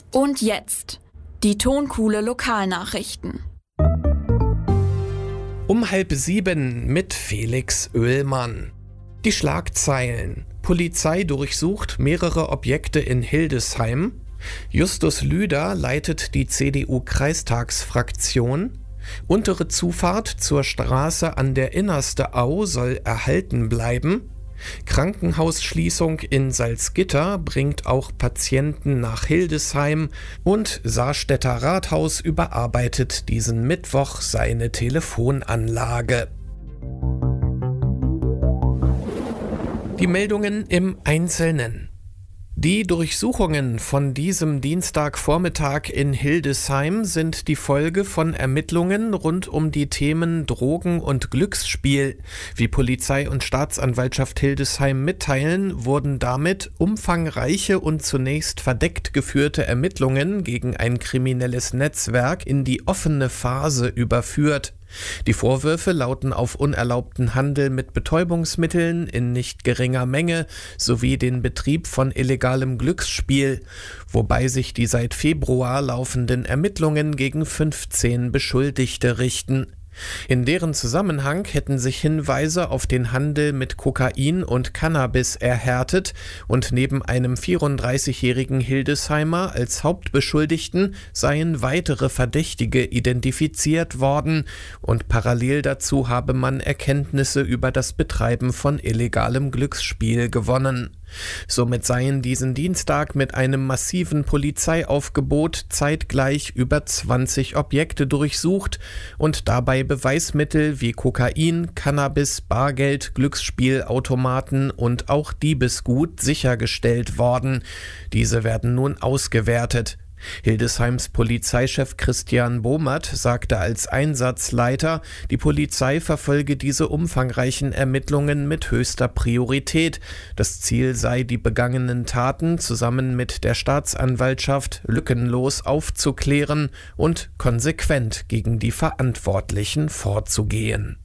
Und jetzt die Tonkuhle Lokalnachrichten. Um 6:30 mit Felix Oehlmann. Die Schlagzeilen: Polizei durchsucht mehrere Objekte in Hildesheim. Justus Lüder leitet die CDU-Kreistagsfraktion. Untere Zufahrt zur Straße an der Innerste Au soll erhalten bleiben. Krankenhausschließung in Salzgitter bringt auch Patienten nach Hildesheim und Saarstädter Rathaus überarbeitet diesen Mittwoch seine Telefonanlage. Die Meldungen im Einzelnen. Die Durchsuchungen von diesem Dienstagvormittag in Hildesheim sind die Folge von Ermittlungen rund um die Themen Drogen und Glücksspiel. Wie Polizei und Staatsanwaltschaft Hildesheim mitteilen, wurden damit umfangreiche und zunächst verdeckt geführte Ermittlungen gegen ein kriminelles Netzwerk in die offene Phase überführt. Die Vorwürfe lauten auf unerlaubten Handel mit Betäubungsmitteln in nicht geringer Menge sowie den Betrieb von illegalem Glücksspiel, wobei sich die seit Februar laufenden Ermittlungen gegen 15 Beschuldigte richten. In deren Zusammenhang hätten sich Hinweise auf den Handel mit Kokain und Cannabis erhärtet und neben einem 34-jährigen Hildesheimer als Hauptbeschuldigten seien weitere Verdächtige identifiziert worden und parallel dazu habe man Erkenntnisse über das Betreiben von illegalem Glücksspiel gewonnen. Somit seien diesen Dienstag mit einem massiven Polizeiaufgebot zeitgleich über 20 Objekte durchsucht und dabei Beweismittel wie Kokain, Cannabis, Bargeld, Glücksspielautomaten und auch Diebesgut sichergestellt worden. Diese werden nun ausgewertet. Hildesheims Polizeichef Christian Bomert sagte als Einsatzleiter, die Polizei verfolge diese umfangreichen Ermittlungen mit höchster Priorität. Das Ziel sei, die begangenen Taten zusammen mit der Staatsanwaltschaft lückenlos aufzuklären und konsequent gegen die Verantwortlichen vorzugehen.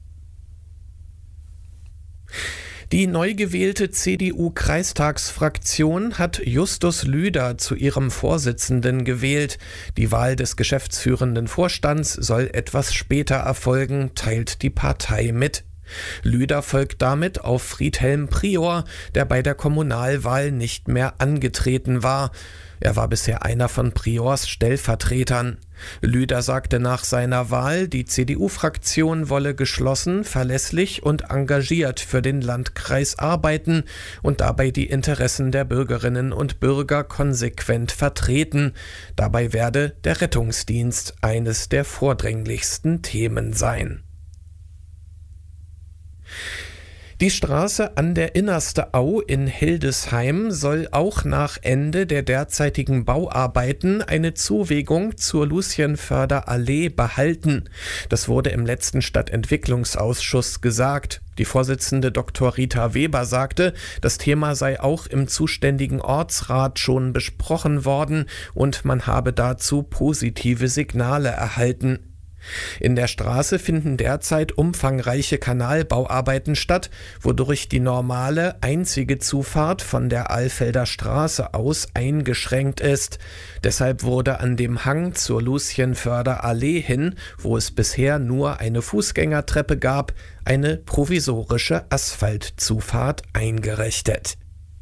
Die neu gewählte CDU-Kreistagsfraktion hat Justus Lüder zu ihrem Vorsitzenden gewählt. Die Wahl des geschäftsführenden Vorstands soll etwas später erfolgen, teilt die Partei mit. Lüder folgt damit auf Friedhelm Prior, der bei der Kommunalwahl nicht mehr angetreten war. Er war bisher einer von Priors Stellvertretern. Lüder sagte nach seiner Wahl, die CDU-Fraktion wolle geschlossen, verlässlich und engagiert für den Landkreis arbeiten und dabei die Interessen der Bürgerinnen und Bürger konsequent vertreten. Dabei werde der Rettungsdienst eines der vordringlichsten Themen sein. Die Straße an der Innerste Au in Hildesheim soll auch nach Ende der derzeitigen Bauarbeiten eine Zuwegung zur Lucienförder Allee behalten. Das wurde im letzten Stadtentwicklungsausschuss gesagt. Die Vorsitzende Dr. Rita Weber sagte, das Thema sei auch im zuständigen Ortsrat schon besprochen worden und man habe dazu positive Signale erhalten. In der Straße finden derzeit umfangreiche Kanalbauarbeiten statt, wodurch die normale einzige Zufahrt von der Alfelder Straße aus eingeschränkt ist. Deshalb wurde an dem Hang zur Lucienförder Allee hin, wo es bisher nur eine Fußgängertreppe gab, eine provisorische Asphaltzufahrt eingerichtet.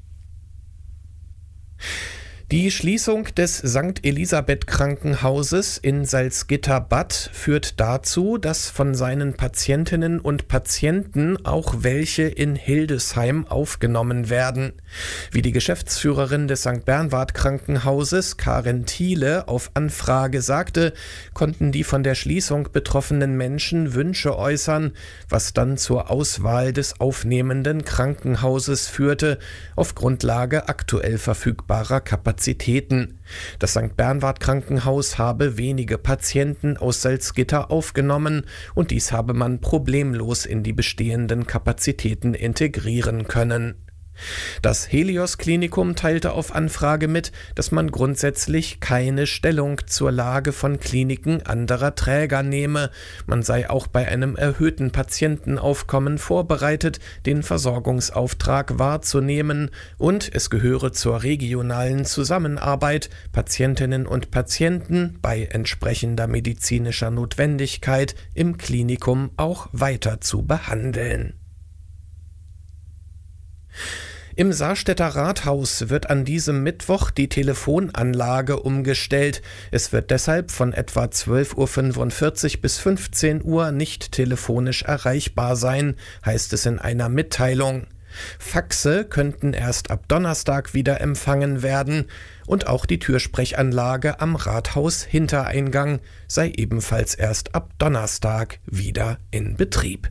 Die Schließung des St. Elisabeth Krankenhauses in Salzgitter-Bad führt dazu, dass von seinen Patientinnen und Patienten auch welche in Hildesheim aufgenommen werden. Wie die Geschäftsführerin des St. Bernward Krankenhauses, Karin Thiele, auf Anfrage sagte, konnten die von der Schließung betroffenen Menschen Wünsche äußern, was dann zur Auswahl des aufnehmenden Krankenhauses führte, auf Grundlage aktuell verfügbarer Kapazitäten. Das St. Bernward Krankenhaus habe wenige Patienten aus Salzgitter aufgenommen und dies habe man problemlos in die bestehenden Kapazitäten integrieren können. Das Helios-Klinikum teilte auf Anfrage mit, dass man grundsätzlich keine Stellung zur Lage von Kliniken anderer Träger nehme. Man sei auch bei einem erhöhten Patientenaufkommen vorbereitet, den Versorgungsauftrag wahrzunehmen, und es gehöre zur regionalen Zusammenarbeit, Patientinnen und Patienten bei entsprechender medizinischer Notwendigkeit im Klinikum auch weiter zu behandeln. Im Saarstädter Rathaus wird an diesem Mittwoch die Telefonanlage umgestellt. Es wird deshalb von etwa 12:45 Uhr bis 15 Uhr nicht telefonisch erreichbar sein, heißt es in einer Mitteilung. Faxe könnten erst ab Donnerstag wieder empfangen werden und auch die Türsprechanlage am Rathaus-Hintereingang sei ebenfalls erst ab Donnerstag wieder in Betrieb.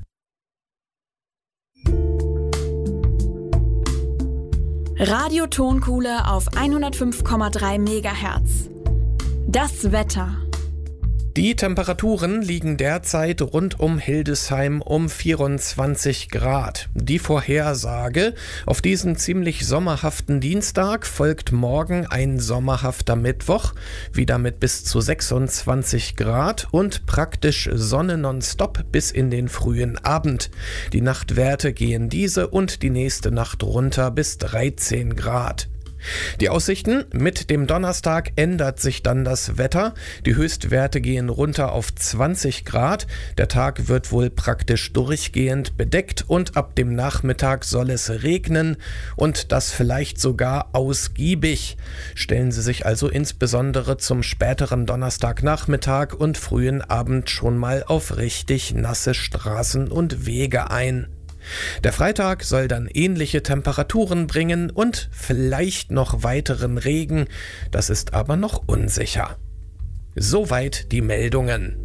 Radio Tonkuhle auf 105,3 MHz. Das Wetter. Die Temperaturen liegen derzeit rund um Hildesheim um 24 Grad. Die Vorhersage: Auf diesen ziemlich sommerhaften Dienstag folgt morgen ein sommerhafter Mittwoch, wieder mit bis zu 26 Grad und praktisch Sonne nonstop bis in den frühen Abend. Die Nachtwerte gehen diese und die nächste Nacht runter bis 13 Grad. Die Aussichten: Mit dem Donnerstag ändert sich dann das Wetter. Die Höchstwerte gehen runter auf 20 Grad. Der Tag wird wohl praktisch durchgehend bedeckt und ab dem Nachmittag soll es regnen und das vielleicht sogar ausgiebig. Stellen Sie sich also insbesondere zum späteren Donnerstagnachmittag und frühen Abend schon mal auf richtig nasse Straßen und Wege ein. Der Freitag soll dann ähnliche Temperaturen bringen und vielleicht noch weiteren Regen, das ist aber noch unsicher. Soweit die Meldungen.